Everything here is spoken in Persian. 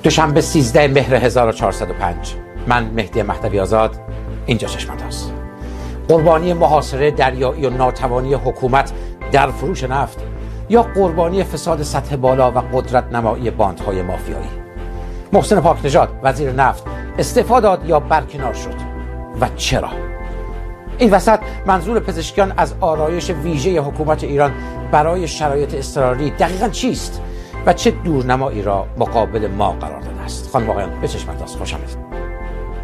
دوشنبه 13 مهر 1405 من مهدی مهدوی آزاد، اینجا چشم‌انداز. قربانی محاصره دریایی و ناتوانی حکومت در فروش نفت یا قربانی فساد سطح بالا و قدرت نمایی باندهای مافیایی؟ محسن پاکنژاد وزیر نفت استعفا داد یا برکنار شد و چرا؟ این وسط منظور پزشکیان از آرایش ویژه حکومت ایران برای شرایط اضطراری دقیقاً چیست و چه دورنمایی را مقابل ما قرار داده است؟ خانم و آقایان، به چشم انداز، خوش آمدید.